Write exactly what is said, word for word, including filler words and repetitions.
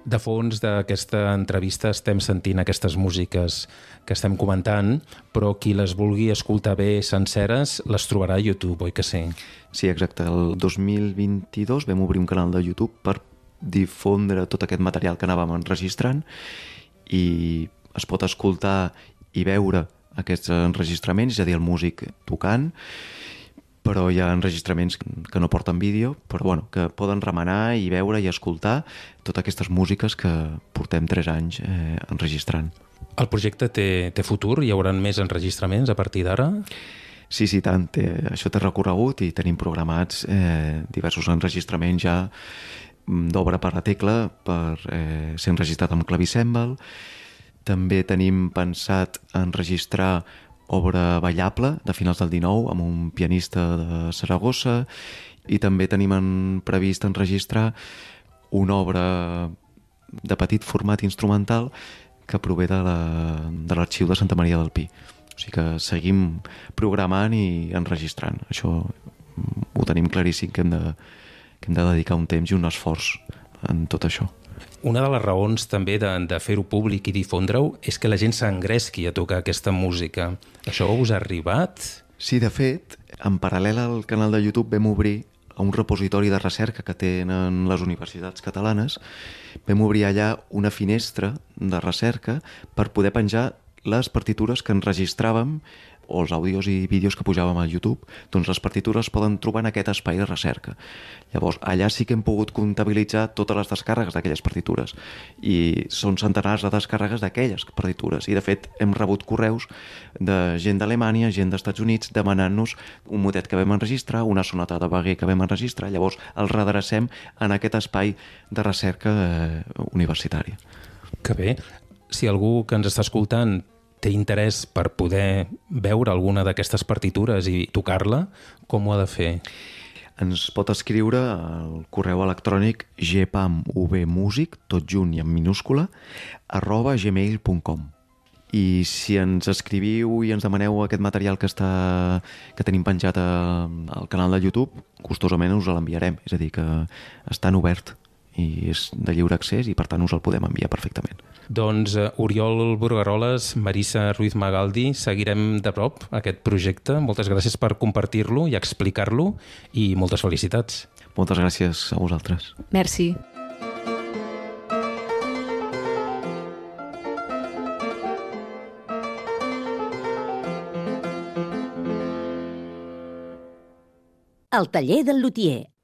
De fons d'aquesta entrevista estem sentint aquestes músiques que estem comentant, però qui les vulgui escoltar bé senceres les trobarà a YouTube, oi que sí? Sí, exacte. El dos mil vint-i-dos vam obrir un canal de YouTube per difondre tot aquest material que anàvem enregistrant i es pot escoltar i veure aquests enregistraments, és a dir, el músic tocant, però hi ha enregistraments que no porten vídeo, però bueno, que poden remenar i veure i escoltar totes aquestes músiques que portem tres anys eh, enregistrant. El projecte té, té futur? Hi haurà més enregistraments a partir d'ara? Sí, sí, tant. Té, això té recorregut i tenim programats eh, diversos enregistraments ja d'obra per a tecla per eh, ser enregistrat amb clavicèmbal. També tenim pensat enregistrar obra ballable de finals del dinou amb un pianista de Saragossa i també tenim en previst enregistrar una obra de petit format instrumental que prové de l'arxiu de, de Santa Maria del Pi. O sigui que seguim programant i enregistrant. Això ho tenim claríssim, que hem de, que hem de dedicar un temps i un esforç en tot això. Una de les raons també de, de fer-ho públic i difondre-ho és que la gent s'engresqui a tocar aquesta música. Això us ha arribat? Sí, de fet, en paral·lel al canal de YouTube vam obrir a un repositori de recerca que tenen les universitats catalanes, vam obrir allà una finestra de recerca per poder penjar les partitures que enregistràvem o els àudios i vídeos que pujàvem al YouTube, doncs les partitures es poden trobar en aquest espai de recerca. Llavors, allà sí que hem pogut comptabilitzar totes les descàrregues d'aquelles partitures i són centenars de descàrregues d'aquelles partitures i de fet hem rebut correus de gent d'Alemanya, gent dels Estats Units demanant-nos un motet que vam enregistrar, una sonata de Wagner que vam enregistrar, llavors el redrecem en aquest espai de recerca eh, universitària. Que bé. Si algú que ens està escoltant té interès per poder veure alguna d'aquestes partitures i tocar-la, com ho ha de fer? Ens pot escriure al correu electrònic gpamuvmusic, tot junt i en minúscula, arroba gmail punt com. I si ens escriviu i ens demaneu aquest material que, està, que tenim penjat al canal de YouTube, gustosament us l'enviarem. És a dir, que està en obert i és de lliure accés i per tant us el podem enviar perfectament. Doncs uh, Oriol Burgaroles, Marisa Ruiz Magaldi, seguirem de prop aquest projecte. Moltes gràcies per compartir-lo i explicar-lo i moltes felicitats. Moltes gràcies a vosaltres. Merci. El taller del lutier,